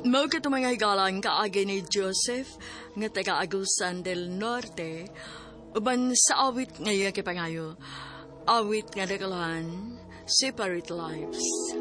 Mao ka mga higalan kaagi ni Joseph nga taga Agusan del Norte uban sa awit nga iya kipangayo. Awit nga dakalan, Separate Lives.